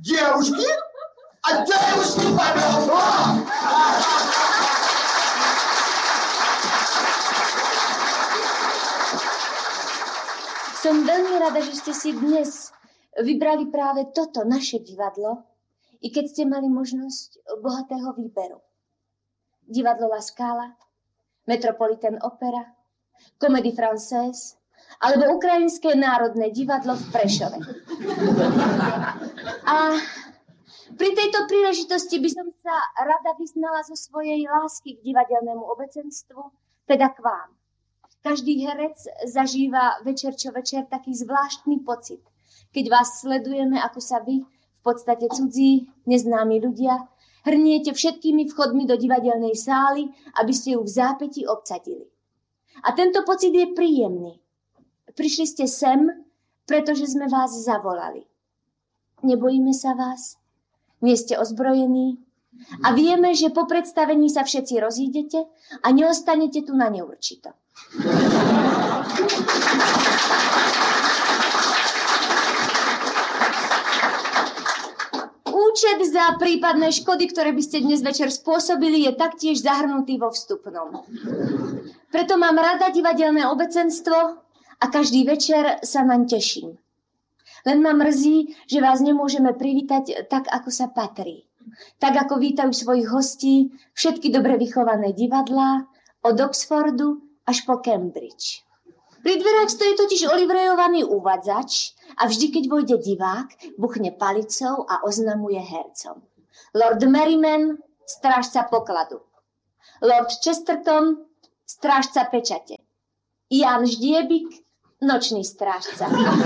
Девушки? А девушки подошла! Som veľmi rada, že ste si dnes vybrali práve toto naše divadlo, i keď ste mali možnosť bohatého výberu. Divadlo La Scala, Metropolitan Opera, Comédie Française, alebo Ukrajinské národné divadlo v Prešove. A pri tejto príležitosti by som sa rada vyznala zo svojej lásky k divadelnému obecenstvu, teda k vám. Každý herec zažíva večer čo večer taký zvláštny pocit, keď vás sledujeme, ako sa vy, v podstate cudzí, neznámi ľudia, hrniete všetkými vchodmi do divadelnej sály, aby ste ju v zápäti obsadili. A tento pocit je príjemný. Prišli ste sem, pretože sme vás zavolali. Nebojíme sa vás, nie ste ozbrojení a vieme, že po predstavení sa všetci rozídete a neostanete tu na neurčito. Účet za prípadné škody, ktoré by ste dnes večer spôsobili, je taktiež zahrnutý vo vstupnom. Preto mám rada divadelné obecenstvo a každý večer sa naň teším. Len ma mrzí, že vás nemôžeme privítať tak, ako sa patrí. Tak, ako vítajú svojich hostí všetky dobre vychované divadlá, od Oxfordu až po Cambridge. Pri dverách stojí totiž olivrejovaný uvádzač a vždy, keď vojde divák, buchne palicou a oznamuje hercom. Lord Merriman, strážca pokladu. Lord Chesterton, strážca pečate. Jan Ždiebik, nočný strážca.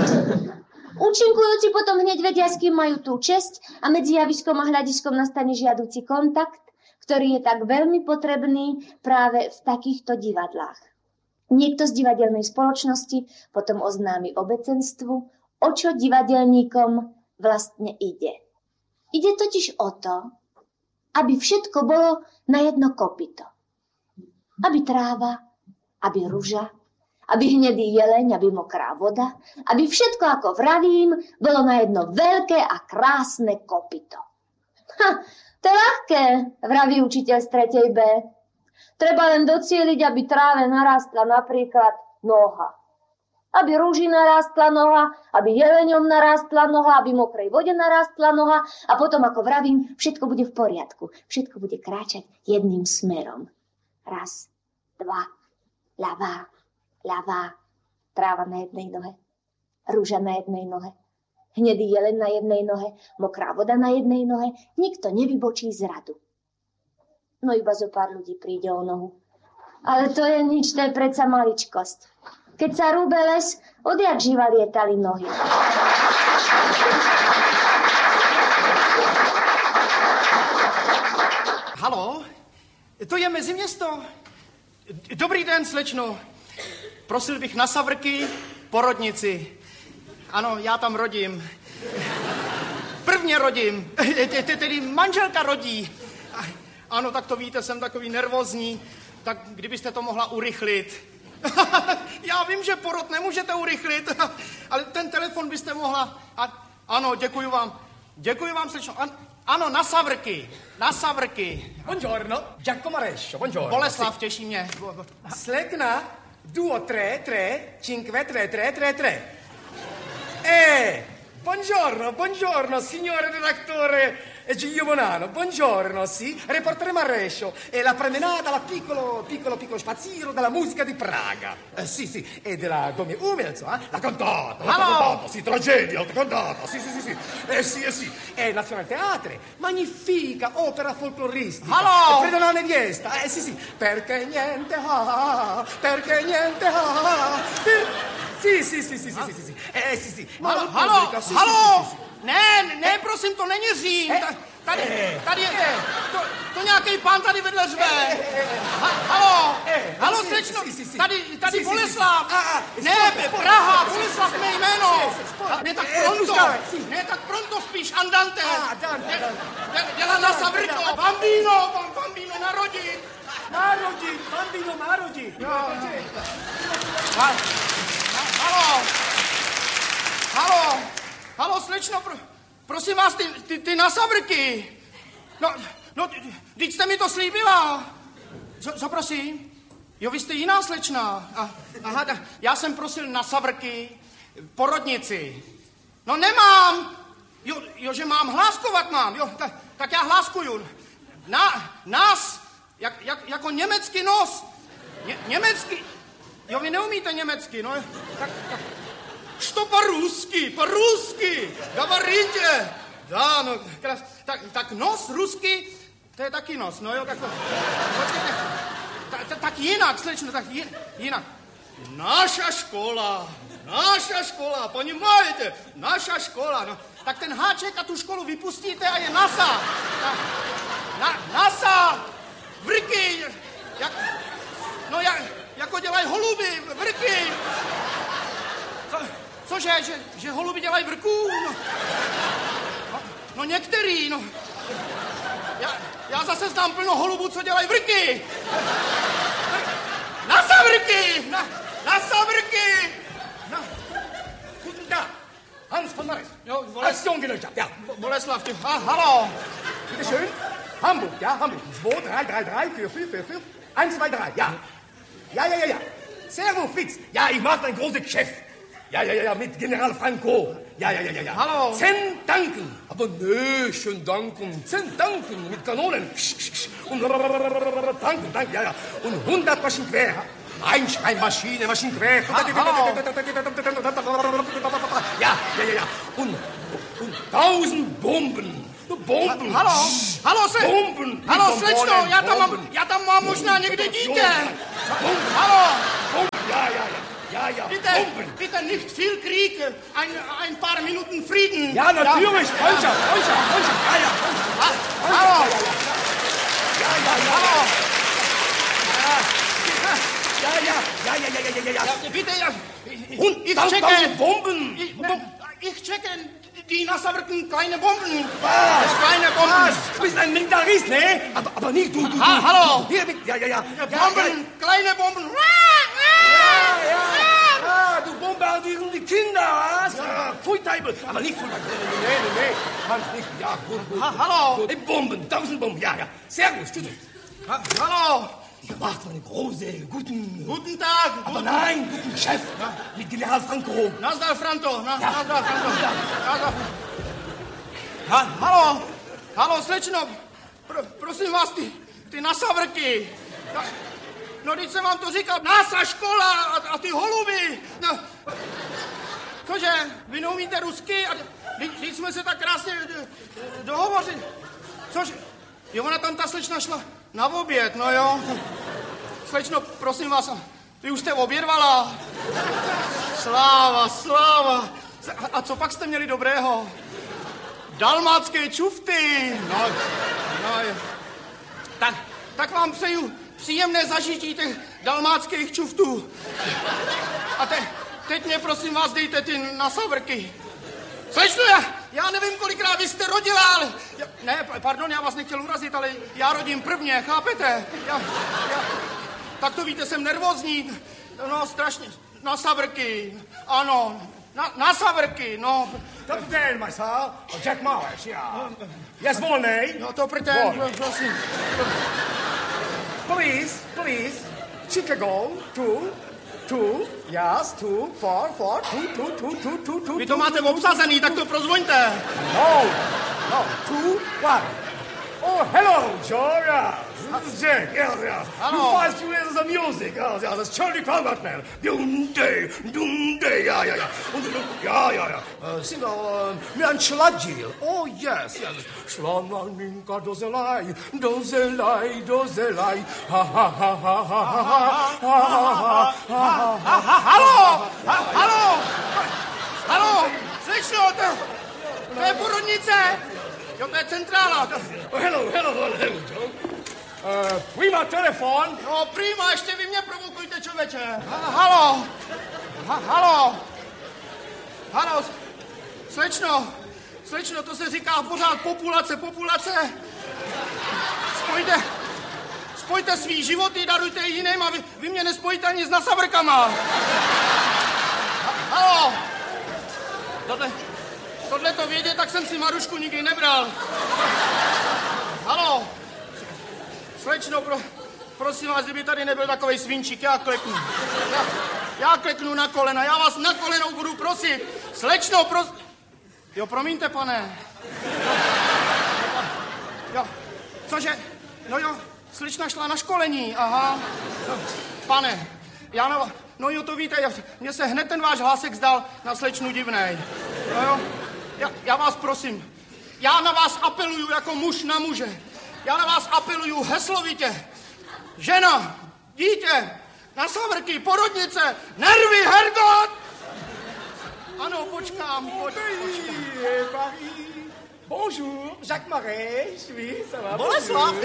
Účinkujúci potom hneď vedia, s kým majú tú česť a medzi javiskom a hľadiskom nastane žiaduci kontakt, ktorý je tak veľmi potrebný práve v takýchto divadlách. Niekto z divadelnej spoločnosti potom oznámi obecenstvu, o čo divadelníkom vlastne ide. Ide totiž o to, aby všetko bolo na jedno kopyto. Aby tráva, aby ruža, aby hnedý jeleň, aby mokrá voda, aby všetko, ako vravím, bolo na jedno veľké a krásne kopyto. To je ľahké, vraví učiteľ z 3. B. Treba len docieliť, aby tráve narástla napríklad noha. Aby rúži narástla noha, aby jeleňom narástla noha, aby mokrej vode narástla noha a potom, ako vravím, všetko bude v poriadku. Všetko bude kráčať jedným smerom. Raz, dva, ľavá, ľavá, tráva na jednej nohe, rúža na jednej nohe, hnedý jeleň na jednej nohe, mokrá voda na jednej nohe, nikto nevybočí z radu. No iba zo pár ľudí príde o nohu. Ale to je nič, to je predsa maličkosť. Keď sa rúbe les, odjak živa lietali nohy. Haló, to je Meziměsto. Dobrý den, slečno. Prosil bych na Savrky, porodnici. Ano, já tam rodím. Prvně rodím, tedy manželka rodí. Ano, tak to víte, jsem takový nervózní, tak kdybyste to mohla urychlit. Já vím, že porod nemůžete urychlit, ale ten telefon byste mohla... Ano, děkuji vám, slečno. Ano, na Savrky. Buongiorno, Giacomo Rescio, buongiorno. Boleslav, těší mě. Slekna, 2, 3, 5, 3. Buongiorno, signore redattore Giglio Bonano, buongiorno, sì, reportere Marrescio, e la promenada, la piccolo spazzino della musica di Praga, sì, e della Gomi Umelzo, la cantata, sì, tragedia, alta cantata, sì, e Nazionale Teatre, magnifica opera folcloristica, Fredo Neviesta, sì, perché niente, sì. Haló! Ne, prosím, to není Řím. Tady je, to nějaký pán tady vedle řve. Haló, slečno, tady Boleslav. Ne, Praha, Boleslav mé jméno. Ne tak pronto, spíš andante. Dělá na Savrko. Bambino, narodit. Marodi. Haló, slečno, prosím vás, ty nasavrky. No, teď jste mi to slíbila. Co prosím? Jo, vy jste jiná slečna. Aha, já jsem prosil nasavrky, porodnici. No nemám. Jo, že mám hláskovat mám. Jo, tak já hláskuju. Nás, jako německý nos. Německý. Jo, vy neumíte německy, no. Tak. Что по-русски, говорите. Да, no, tak nos rusky, to je taky nos, no jo, tak počkejte, tak jinak, slečno, tak jinak. Naša škola, ponímajte, naša škola, no. Tak ten háček a tu školu vypustíte a je NASA. NASA, vrky, jako dělají holuby, vrky. Cože, že holuby dělají vrků? No některý, no. Já zase znám plno holubů, co dělají vrky. Nasavrky! Guten Tag, Hans von Maris. Aktionsgesellschaft, ja. Boleslav, hallo. Bitte schön. Hamburg, ja, Hamburg. 2, 3, 3, 3, 4, 4, 4, 4. 1, 2, 3, ja. Ja. Servus, Fritz. Ja, ich mach ein großes Geschäft. Ja, mit General Franco. Ja. Hallo. 10 Tanken. Aber nö, schön danken. 10 Tanken mit Kanonen. Und Tanken, ja. Und 100 Maschinengewehr. Einschreibmaschine, Maschinengewehr. Ja. Und 1000 Bomben. Bomben. Hallo, Bomben. Hallo, slečno, já tam mám možná někde dítě. Hallo. Ja. Bitte nicht viel Krieg, ein paar Minuten Frieden. Ja, natürlich, Freundschaft. Ja. Hallo. Ja. Bitte, Und ich checke. Bomben. Ich checke die Nasavrken kleine Bomben. Was? Kleine Bomben. Du bist ein Militarist, ne? Aber nicht du. Hallo. Hier, ja. Bomben, kleine Bomben. Ja, du bombardieren die Kinder, was? Ja, Pfui-Teufel. Aber nicht Pfui-Teufel. Nee. Hans nicht. Ja, gut. Hallo. Bomben, 1000 Bomben. Ja. Servus, tschüss. Hallo. Ihr macht eine große, Guten Tag. Aber nein, guten Chef. Mit General Franco. Nazdar, Franto. Nazdar. Hallo, slečno. Prosím vás, ty nasavrky. No, teď jsem vám to říkal. NASA škola a ty holuby. No. Cože, vy neumíte rusky? A teď jsme se tak krásně dohovořili. Cože? Jo, ona tam ta slečna šla na oběd, no jo. Slečno, prosím vás, vy už jste obědvala. Sláva. A co pak jste měli dobrého? Dalmátské čufty. No. Tak vám přeju příjemné zažití těch dalmátských čuftů. A teď mě, prosím vás, dejte ty nasavrky. Slečno, já nevím, kolikrát vy jste rodila, ale... Pardon, já vás nechtěl urazit, ale já rodím prvně, chápete? Tak to víte, jsem nervózní. No, strašně. Nasavrky, ano. Nasavrky, no. Kapitän, Marcel. Jack Mars, ja. Yes, volnej. No to pretend, prosím. Please. Chicago, 2, yes, 2, 4, 2. Vy to máte obsazený, tak to prozvoňte. No, 2, 1. Oh, hello, Joe, yeah. This is Jack, yeah. Hello. You five students of music, yeah, that's Charlie Convertman. Doomday, yeah. Yeah. Sing Mian Chladjil. Oh, yes. Slananinka dozelai, ha. Haló, slečno, to je porodnice. Jo, to je centrála. Hello, Joe. Prima telefon. No, prima, ještě vy mě provokujte, člověče. Haló, slečno, to se říká pořád populace. Spojte svý životy, darujte jiným a vy mě nespojíte ani s nasavrkama. Haló. tohle to vědět, tak jsem si Marušku nikdy nebral. Haló. Slečno, prosím vás, kdyby tady nebyl takovej svinčík, já kleknu. Já kleknu na kolena, já vás na kolenou budu prosit. Slečno, Jo, promiňte, pane. Jo, cože? No jo, slečna šla na školení, aha. No, pane, no jo, to víte, mně se hned ten váš hlásek zdal na slečnu divnej. No jo, já vás prosím, já na vás apeluju jako muž na muže. Já na vás apeluju heslovitě. Žena, dítě, na savrky, porodnice, nervy, Hergot! Ano, počkám. Bonjour, Jacques Marais, oui, ça va. Boleslav,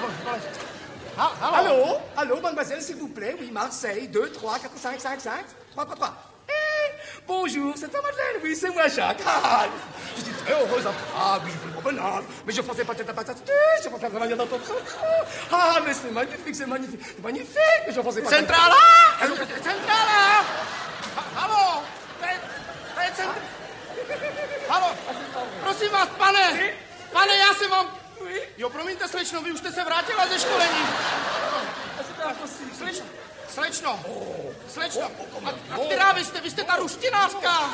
Allô, mademoiselle, s'il vous plaît, oui, Marseille, 2, 3, 4, 5, 5, 5, 3, 3, 3. Bonjour, c'est Madeleine, oui, c'est moi, Jacques. Je suis très heureuse. Oui, c'est mon bonheur. Mais je pensais pas que t'étais pas satisfait. Je pensais travailler dans ton travail. Mais c'est magnifique, c'est magnifique. C'est magnifique, mais je pensais pas... Centrála! Centrála! Haló! To je centr... Haló! Prosím vás, pane, já se vám... Jo, promiňte, slečno, vy už jste se vrátila ze školení. Slečno. A která vy jste? Vy jste ta ruštinářka.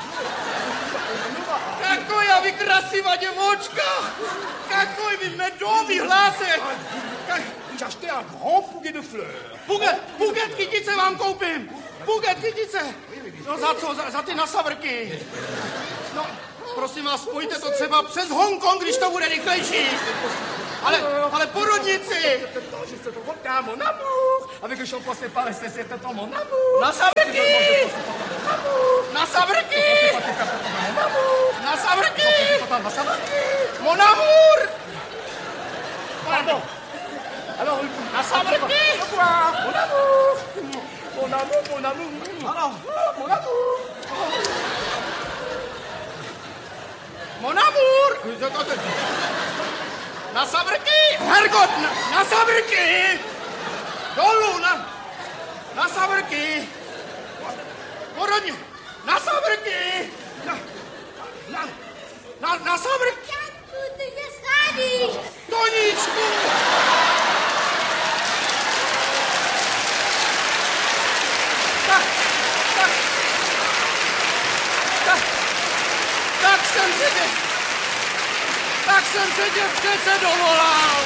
Kakoja vy krasivá děvočka. Kakoj vy medový hlásek. J'ai acheté un grand bouquet de fleurs. Buket kytice vám koupím. Buket kytice. No za co? Za ty nasavrky. No, prosím vás, spojte to třeba přes Hongkong, když to bude rychlejší. Ale porodnici. Mon amour. Avec le shampoing, c'est pas resté, c'est peut-être mon amour. Nasavrky. Nasavrky. Nasavrky. Mon amour. Pardon. Alors, nasavrky. Mon amour. Mon amour, mon amour. Ano. Mon amour. Mon amour. Na savrky! Hergot, na savrky! Dolů, na savrky! Porodně, na savrky! Na savrky! Janku, ty mě schádíš! Toníčku! Tak jsem se tě přece dovolal.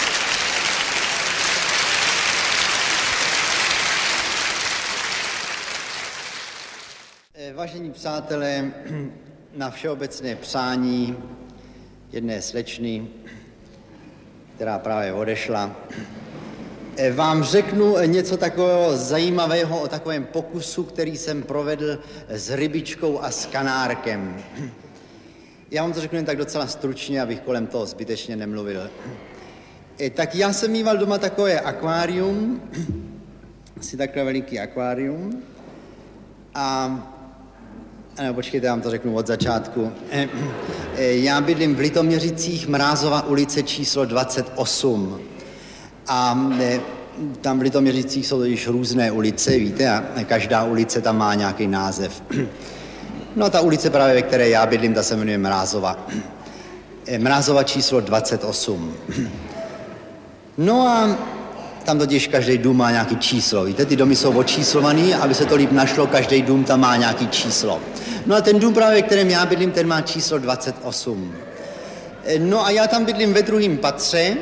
Vážení přátelé, na všeobecné přání jedné slečny, která právě odešla, vám řeknu něco takového zajímavého o takovém pokusu, který jsem provedl s rybičkou a s kanárkem. Já vám to řeknu jen tak docela stručně, abych kolem toho zbytečně nemluvil. Tak já jsem mýval doma takové akvárium, asi takhle veliký akvárium. Ano, počkejte, já vám to řeknu od začátku. Já bydlím v Litoměřicích, Mrázova ulice číslo 28. A tam v Litoměřicích jsou již různé ulice, víte, a každá ulice tam má nějaký název. No ta ulice právě, ve které já bydlím, ta se jmenuje Mrázova. Mrázova číslo 28. No a tam totiž každý dům má nějaký číslo, víte, ty domy jsou očíslovaný, aby se to líp našlo, každý dům tam má nějaký číslo. No a ten dům právě, ve kterém já bydlím, ten má číslo 28. No a já tam bydlím ve druhém patře,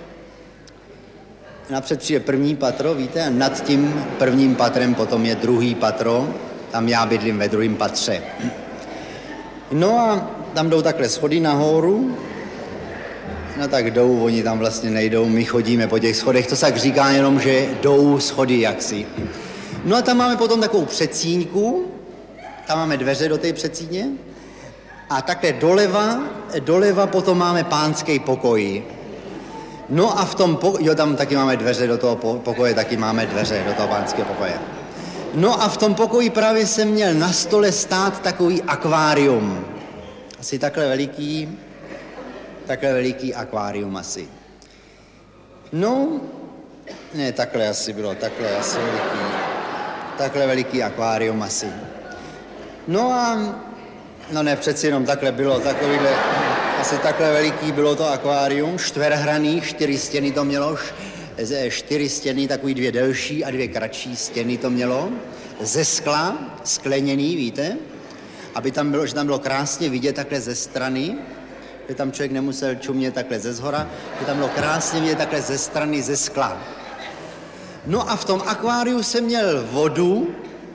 napřed přijde první patro, víte, a nad tím prvním patrem potom je druhý patro, tam já bydlím ve druhém patře. No a tam jdou takhle schody nahoru, no tak jdou, oni tam vlastně nejdou, my chodíme po těch schodech, to se tak říká jenom, že jdou schody jaksi. No a tam máme potom takovou předsíňku, tam máme dveře do té předsíně a takhle doleva potom máme pánský pokoj. No a v tom tam taky máme dveře do toho pokoje, taky máme dveře do toho pánského pokoje. No a v tom pokoji právě jsem měl na stole stát takový akvárium. Asi takhle veliký akvárium asi. No, ne, takhle asi bylo, takhle veliký akvárium asi. No a No ne, přeci jenom takhle bylo, takovýhle, asi takhle veliký bylo to akvárium, čtverhraný, 4 stěny to mělo, 4 stěny, takový 2 delší a 2 kratší stěny to mělo, ze skla, skleněný, víte, aby tam bylo, že tam bylo krásně vidět takhle ze strany, že tam člověk nemusel čumět takhle ze zhora, že tam bylo krásně vidět takhle ze strany, ze skla. No a v tom akváriu jsem měl vodu,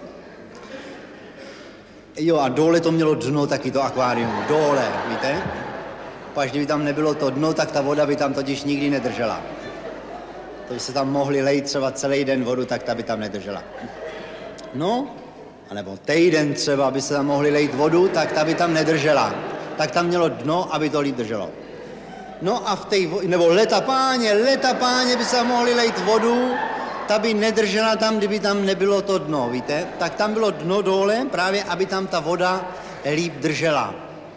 jo, a dole to mělo dno taky, to akvárium, dole, víte? Až kdyby tam nebylo to dno, tak ta voda by tam totiž nikdy nedržela. To by se tam mohli lejt třeba celý den vodu, tak ta by tam nedržela. No, anebo týden třeba by se tam mohli lejt vodu, tak ta by tam nedržela. Tak tam mělo dno, aby to líp drželo. No a v té nebo leta páně by se tam mohli lejt vodu, ta by nedržela tam, kdyby tam nebylo to dno, víte? Tak tam bylo dno dole, právě aby tam ta voda líp držela.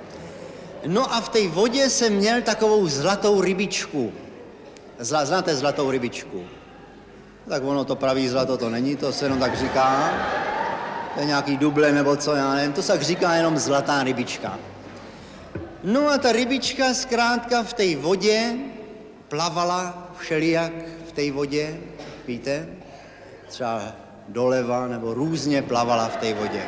No a v té vodě jsem měl takovou zlatou rybičku. Znáte zlatou rybičku? Tak ono to pravý zlato to není, to se jenom tak říká. To je nějaký duble nebo co, já nevím, to se tak říká jenom zlatá rybička. No a ta rybička zkrátka v té vodě plavala všelijak v té vodě, víte? Třeba doleva nebo různě plavala v té vodě.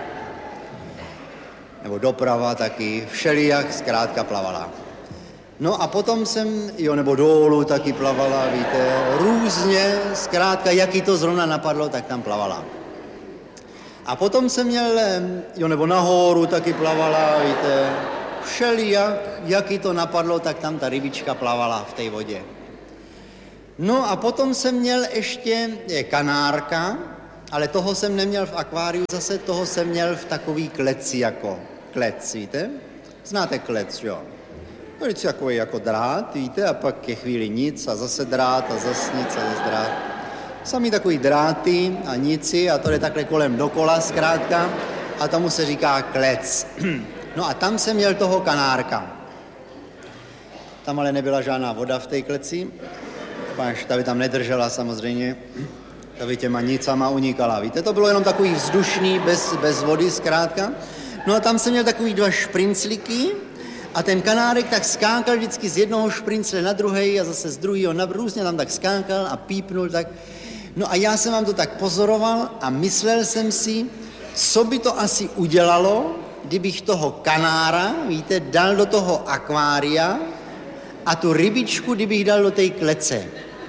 Nebo doprava taky, všelijak zkrátka plavala. No a potom jsem, nebo dolů taky plavala, víte, různě, zkrátka, jaký to zrovna napadlo, tak tam plavala. A potom jsem měl, nebo nahoru taky plavala, víte, všelijak, jaký to napadlo, tak tam ta rybička plavala v té vodě. No a potom jsem měl ještě kanárka, ale toho jsem neměl v akváriu, zase toho jsem měl v takový kleci jako klec, víte? Znáte klec, jo? To je takový jako drát, víte, a pak je chvíli nic a zase drát a zase nic a zase drát. Samý takový dráty a nici a to je takhle kolem dokola zkrátka a tomu se říká klec. No a tam jsem měl toho kanárka. Tam ale nebyla žádná voda v té kleci, až ta by tam nedržela samozřejmě, ta by těma nicama unikala. Víte, to bylo jenom takový vzdušný, bez vody zkrátka. No a tam jsem měl takový 2 šprincliky a ten kanárek tak skákal vždycky z jednoho šprincle na druhej a zase z druhého na různě tam tak skákal a pípnul tak. No a já jsem vám to tak pozoroval a myslel jsem si, co by to asi udělalo, kdybych toho kanára, víte, dal do toho akvária a tu rybičku, kdybych dal do té klece.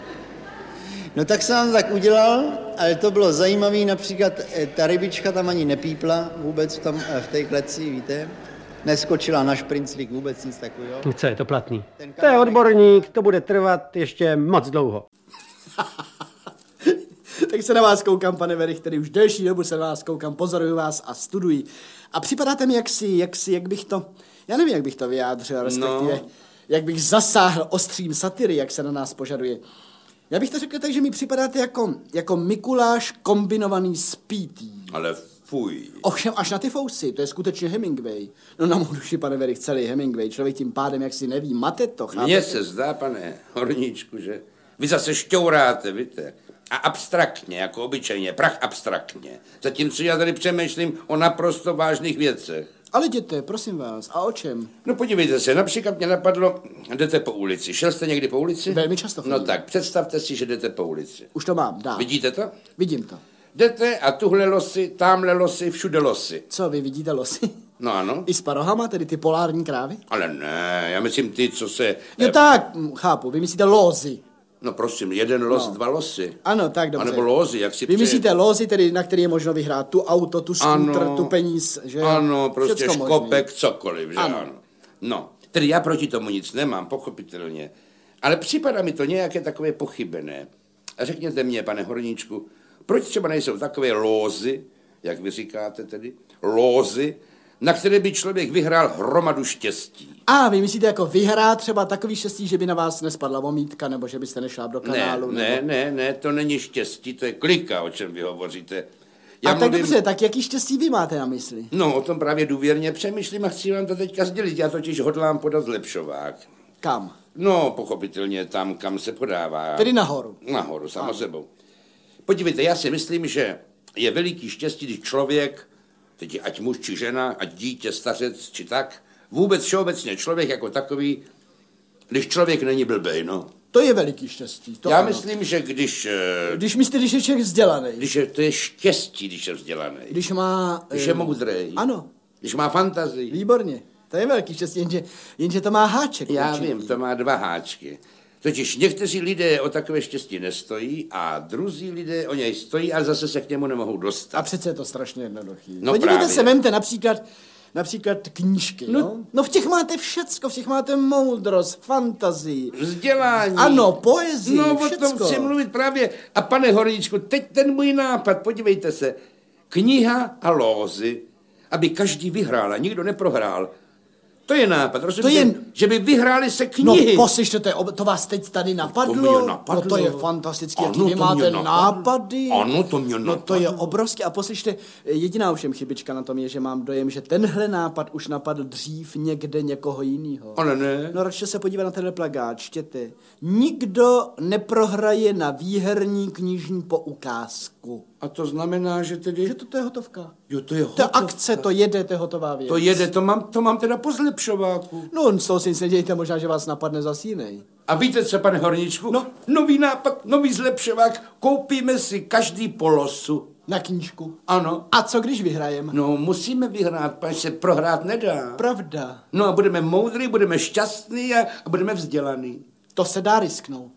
No tak jsem vám tak udělal, ale to bylo zajímavé, například ta rybička tam ani nepípla vůbec v té kleci, víte, neskočila na šprinclík, vůbec nic takového. Co je to platný? To je odborník, to bude trvat ještě moc dlouho. Tak se na vás koukám, pane Werich, který už delší dobu se na vás koukám, pozoruju vás a studuji. A připadáte mi jak bych to, já nevím, jak bych to vyjádřil, respektive, jak bych zasáhl ostřím satiry, jak se na nás požaduje. Já bych to řekl tak, že mi připadáte jako Mikuláš kombinovaný s P.T. Ale fuj. Ovšem až na ty fousy, to je skutečně Hemingway. No na mou duši, pane Werich, celý Hemingway. Člověk tím pádem, jak si neví, mate to, chápete? Mně se zdá, pane Horníčku, že vy zase šťouráte, víte. A abstraktně, jako obyčejně, prach abstraktně. Zatímco já tady přemýšlím o naprosto vážných věcech. Ale jděte, prosím vás, a o čem? No podívejte se, například mě napadlo, jdete po ulici. Šel jste někdy po ulici? Velmi často chodím. No tak, představte si, že jdete po ulici. Už to mám, dá. Vidíte to? Vidím to. Jdete a tuhle losy, tamhle losy, všude losy. Co, vy vidíte losy? No ano. I s parohama, tedy ty polární krávy? Ale ne, já myslím ty, co se... Jo tak, chápu, vy myslíte lózy. No prosím, jeden los, 2 losy. Ano, tak dobře. A nebo lózy, jak si Vy myslíte lózy, tedy na který je možno vyhrát tu auto, tu skútr, tu peníz, že? Ano, prostě všecko škopek, možný. cokoliv, že ano. No, tedy já proti tomu nic nemám, pochopitelně. Ale připadá mi to nějaké takové pochybené. A řekněte mě, pane Horníčku, proč třeba nejsou takové lózy, jak vy říkáte tedy, lózy, na které by člověk vyhrál hromadu štěstí. A vy myslíte jako vyhrát třeba takový štěstí, že by na vás nespadla vomítka, nebo že byste nešla do kanálu? Ne, to není štěstí, to je klika, o čem vy hovoříte. Tak dobře, tak jaký štěstí vy máte na mysli? No, o tom právě důvěrně přemýšlím a chci vám to teďka sdělit. Já totiž hodlám podat zlepšovák. Kam? No, pochopitelně tam, kam se podává. Tedy nahoru. Nahoru, samo sebou. Podívejte, já si myslím, že je veliký štěstí, když člověk teď ať muž či žena, ať dítě, stařec či tak, vůbec všeobecně člověk jako takový, když člověk není blbej, no. To je veliký štěstí. To Já ano. myslím, že když myslíte, když je člověk vzdělaný. to je štěstí, když je vzdělaný. Když je moudrej. Ano. Když má fantazii. Výborně. To je velký štěstí, jenže to má háček. Já určitý. vím, to má 2 háčky. Totiž někteří lidé o takové štěstí nestojí a druzí lidé o něj stojí, ale zase se k němu nemohou dostat. A přece je to strašně jednoduchý. No podívejte právě. se, vemte například knížky, no v těch máte všecko, v těch máte moudrost, fantazii. Vzdělání. Ano, poezii, No, všecko. o tom chci mluvit právě. A pane Horníčku, teď ten můj nápad, podívejte se. Kniha a lózy, aby každý vyhrál a nikdo neprohrál. To je nápad, rozumíte? Že by vyhrály se knihy. No, poslyšte, to vás teď tady napadlo? To mě napadlo. No to je fantastické, jaký Ano, vy to máte mě nápady. Ano, to mě No to je obrovské. A poslyšte, jediná ovšem chybička na tom je, že mám dojem, že tenhle nápad už napadl dřív někde někoho jiného. Ale ne. No radši se podívat na tenhle plakát, čtěte. Nikdo neprohraje na výherní knižní poukázku. A to znamená, že tedy... Že to je hotovka. Jo, to je hotovka. To akce, to jede, to je hotová věc. To jede, to mám teda po zlepšováku. No, z toho si nedějte, možná, že vás napadne zas jinej. A víte co, pane Horníčku? No. Nový nápad, nový zlepšovák, koupíme si každý po losu. Na knížku? Ano. A co když vyhrajeme? No, musíme vyhrát, protože se prohrát nedá. Pravda. No a budeme moudrý, budeme šťastný a budeme vzdělaný. To se dá risknout.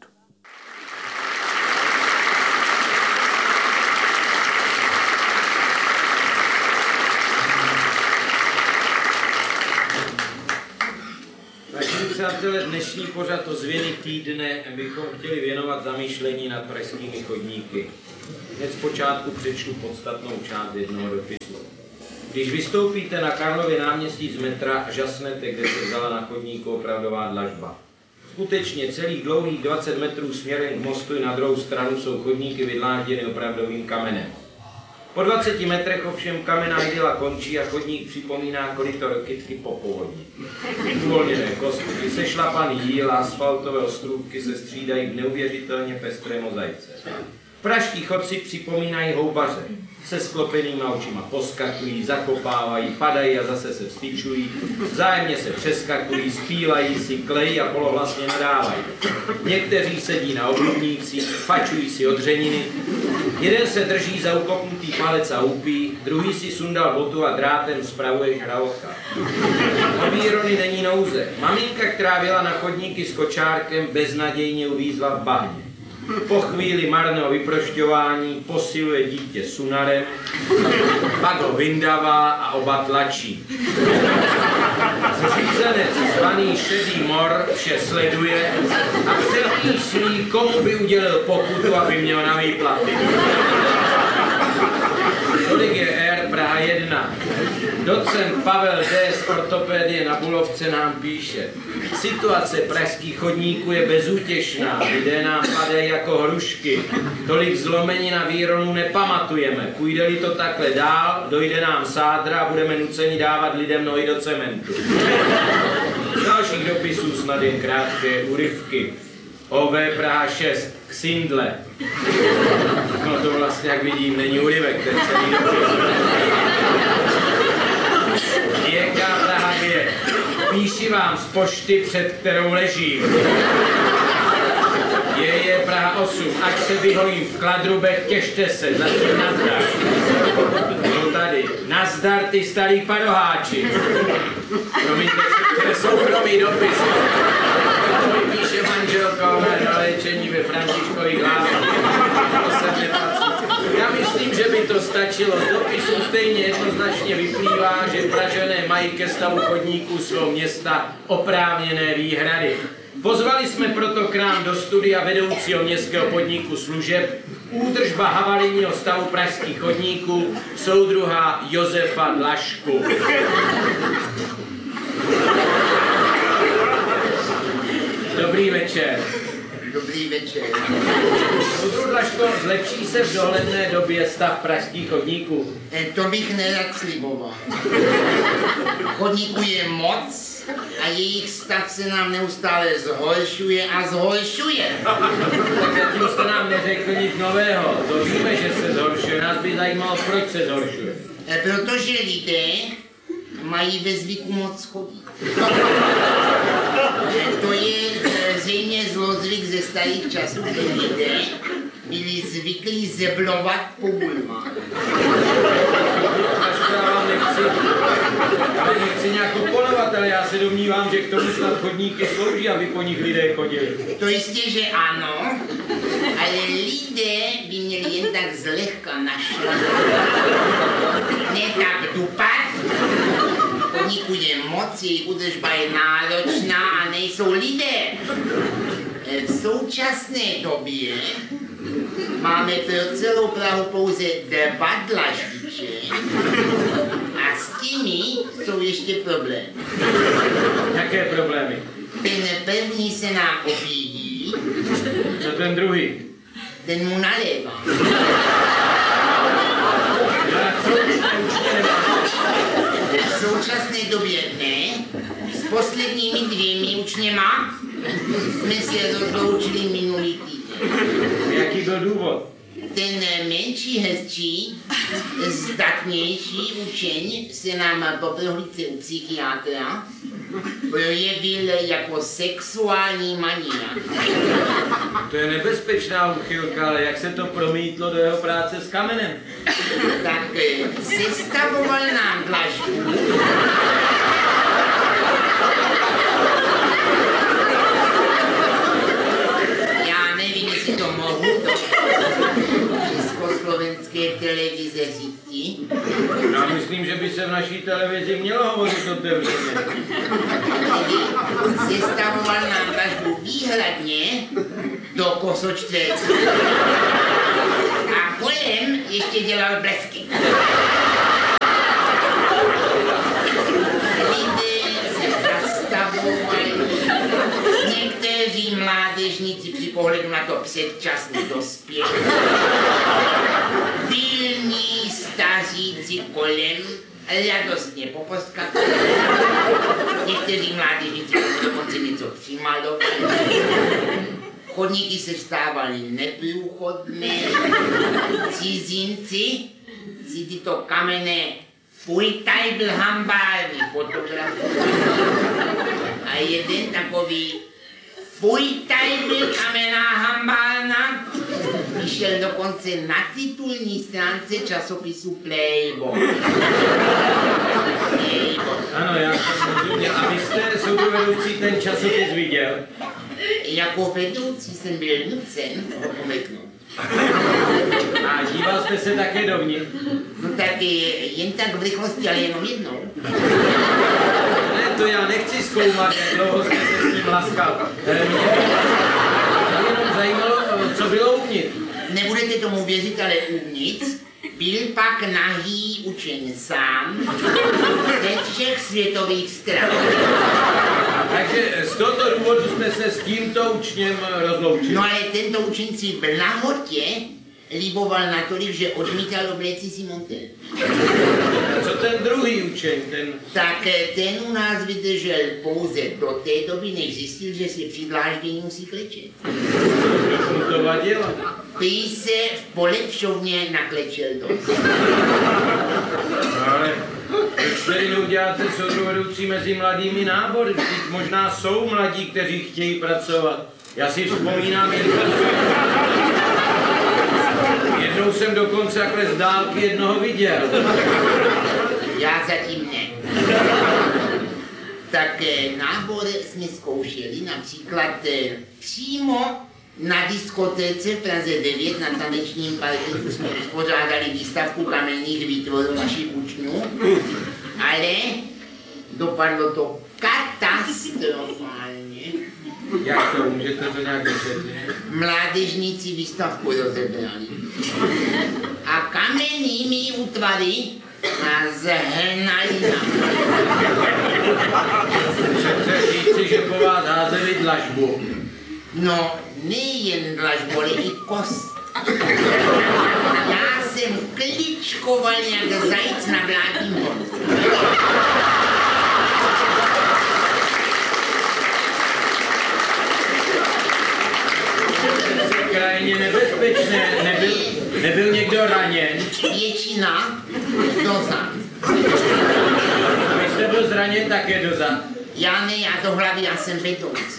Přátelé, dnešní pořad ozvěny týdne bychom chtěli věnovat zamýšlení nad pražskými chodníky. Hned zpočátku přečtu podstatnou část jednoho dopisu. Když vystoupíte na Karlově náměstí z metra, žasnete, kde se vzala na chodníku opravdová dlažba. Skutečně celých dlouhých 20 metrů směrem k mostu i na druhou stranu jsou chodníky vydlážděny opravdovým kamenem. Po 20 metrech ovšem kamenná idyla končí a chodník připomíná koryto Rokytky po povodni. Uvolněné kostky, sešlapaný jíl a asfaltové ostrůvky se střídají v neuvěřitelně pestré mozaice. Pražští chodci připomínají houbaře. Se sklopenýma očima poskakují, zakopávají, padají a zase se vstyčují, vzájemně se přeskakují, zpívají si, klejí a polohlasně nadávají. Někteří sedí na obludnících, fačují si odřeniny, jeden se drží za ukopnutý palec a úpí, druhý si sundal botu a drátem spravuje žraloka. Na výrony není nouze. Maminka, která byla na chodníky s kočárkem, beznadějně uvízla v bahně. Po chvíli marného vyprošťování posiluje dítě sunarem, pak ho vyndavá a oba tlačí. Zřízenec zvaný Šedý mor vše sleduje a přemýšlí, komu by udělil pokutu, aby měl na výplaty. Tolik je Air Praha 1. Docent Pavel D. z ortopédie na Bulovce nám píše: situace pražských chodníků je bezútěšná, lidé nám padají jako hrušky, tolik zlomení na výronu nepamatujeme, půjde-li to takhle dál, dojde nám sádra a budeme nuceni dávat lidem nohy do cementu. Z dalších dopisů snad jen krátké úryvky. OV Praha 6, k Sindle. No to vlastně, jak vidím, není úryvek, ten celý dopis. Věka Praha 2. Píši vám z pošty, před kterou ležím. Je Praha 8. Ať se vyhojím v Kladrubech, těšte se, zatím nazdar. No tady. Nazdar, ty starý padoháči. Promiňte, to je soukromý dopis. To mi píše manželka na léčení ve Františkových Lázních. To se nepatří. Já myslím, že by to stačilo. Z dopisu stejně jednoznačně vyplývá, že Pražané mají ke stavu chodníků svého města oprávněné výhrady. Pozvali jsme proto k nám do studia vedoucího městského podniku služeb údržba havarijního stavu pražských chodníků soudruha Josefa Dlažku. Dobrý večer. Dobrý večer. Soudruh Dlažko, zlepší se v dohledné době stav pražských chodníků? To bych nerad sliboval. Chodníků je moc a jejich stav se nám neustále zhoršuje a zhoršuje. Tak zatím jste nám neřekl nic nového. To víme, že se zhoršuje. Nás by zajímalo, proč se zhoršuje. Protože lidé mají ve zvyku moc chodit. To je zřejmě zlozvyk ze starých časů, kdy lidé byli zvyklí zeblovat po bulvách. Já nechci nějak oponovat, ale já se domnívám, že k tomu snad chodníky slouží, aby po nich lidé chodili. To jistě, že ano, ale lidé by měli jen tak zlehka našlat. Ne tak dupat. Chodníků je moc, jejich údržba je náročná a nejsou lidé. V současné době máme pro celou Prahu pouze 2 dlaždiče a s těmi jsou ještě problémy. Jaké problémy? Ten první se nám opíjí. Co ten druhý? Ten mu nalévá. V současné době ne. S posledními 2 učněma jsme se rozloučili minulý týden. Jaký byl důvod? Ten menší, hezčí, zdatnější učeň se nám po prohlídce u psychiatra projevil jako sexuální mania. To je nebezpečná úchylka, ale jak se to promítlo do jeho práce s kamenem? Tak sestavoval nám dlažbu. Já nevím, jestli to mohu, československé televize říci. Já myslím, že by se v naší televizi mělo hovořit otevřeně. Sestavoval nám dlažbu výhradně do kosočtverců. A kolem ještě dělal blesky. Lidé se zastavovali. Někteří mládežníci při pohledu na to předčasně dospěli. Pilní staříci kolem radostně poposkakali. Někteří mládežníci dokonce něco přimalovali. Chodníky se stávaly neprůchodné. Cizinci si tyto kamenné půjtajbl hambárny fotografovali. A jeden takový půjtajbl kamenná hambárna vyšel dokonce na titulní stránce časopisu Playboy. Ano, já jsem rozuměl. A vy jste, soudovedoucí, ten časopis viděl? Jako vedoucí jsem byl nucen ho pomeknout. A díval jste se také dovnitř? No tak jen tak v rychlosti, ale jenom jednou. Ne, to já nechci zkoumat, jak dlouho jste se s ním laskal. Mě jenom zajímalo, co bylo uvnitř. Nebudete tomu věřit, ale uvnitř byl pak nahý učeň sám ze všech světových stran. Takže z tohoto důvodu jsme se s tímto učněm rozloučili. No ale tento učeň si v nahotě liboval natolik, že odmítal obléci si montér. A co ten druhý učeň, ten? Tak ten u nás vydržel pouze do té doby, než zjistil, že si při dláždění musí klečet. To vadilo. Prý se v polepšovně naklečel dost. Ale proč tedy neuděláte soudovedoucí mezi mladými nábory? Vždyť možná jsou mladí, kteří chtějí pracovat. Já si vzpomínám, jednou jsem dokonce takhle z dálky jednoho viděl. Já zatím ne. Tak nábor jsme zkoušeli například přímo na diskotéce v Praze 9 na tanečním parketu jsme uspořádali výstavku kamenných výtvorů našich učňů, ale dopadlo to katastrofálně. Jak to? Můžete to nějak vysvětlit? Mládežníci výstavku rozebrali a kamennými útvary nás zhnali na. Chcete říci, že po vás házeli dlažbu? No, nejen dlažbu, ale i kost. Já jsem kličkoval jak zajíc na vládním horu. Krajně nebezpečné. Nebyl někdo raněn? Většina Dozad. Vy jste byl zraněn, tak je dozad. Já ne, já do hlavy, já jsem betonce.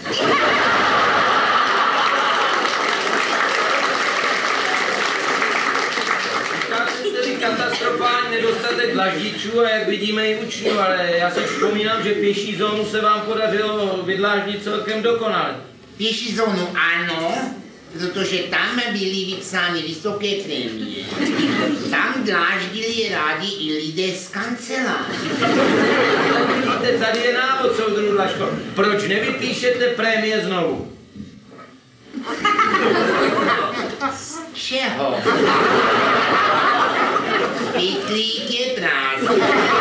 Tedy katastrofální nedostatek dlaždičů a jak vidíme i učňů, ale já si vzpomínám, že pěší zónu se vám podařilo vydláždit celkem dokonale. Pěší zónu ano, protože tam byly vypsány vysoké prémie. Tam dláždili rádi i lidé z kanceláře. Vidíte, tady je návod, soudruhu Dlažko. Proč nevypíšete prémie znovu? Z čeho? Pytlík je prázdný.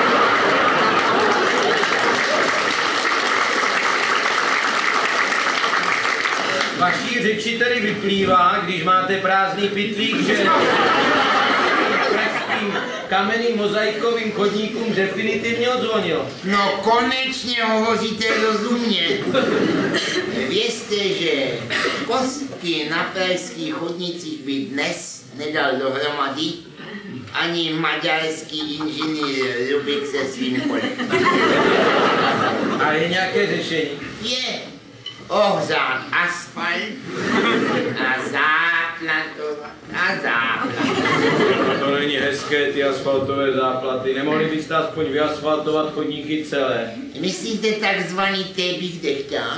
Vaší řeči tedy vyplývá, když máte prázdný pytlík, že pražským kamenným mozaikovým chodníkům definitivně odzvonilo. No konečně hovoříte rozumně. Vězte, že kostky na pražských chodnicích by dnes nedal dohromady ani maďarský inženýr Rubik se svým kolem. A je nějaké řešení? Je ohřát asfalt a záplatovat a záplatovat. To není hezké, ty asfaltové záplaty. Nemohli byste aspoň vyasfaltovat chodníky celé? Myslíte takzvaný tébich dechťák?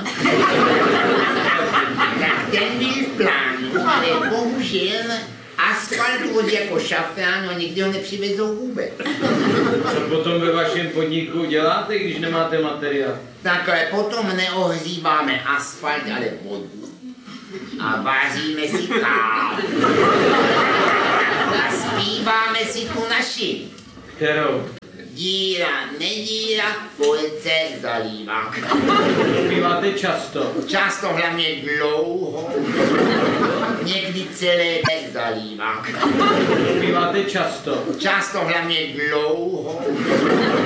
Tak ten byl v plánu, ale bohužel asfalt vozí jako šafrán, a nikdy ho nepřivezou vůbec. Co potom ve vašem podniku děláte, když nemáte materiál? Takhle potom neohříváme asfalt, ale vodu. A vaříme si kávu. A zpíváme si tu naši. Kterou? Díra, nedíra, polce zalívá. Zpíváte často? Často, hlavně dlouho. Někdy celé dech zalívá. Zpíváte často? Často, hlavně dlouho.